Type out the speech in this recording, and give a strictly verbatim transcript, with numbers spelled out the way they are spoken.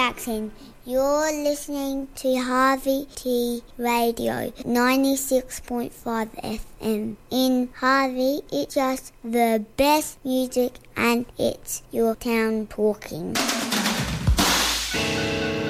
Jackson. You're listening to Harvey T Radio ninety-six point five F M. In Harvey, it's just the best music and it's your town talking.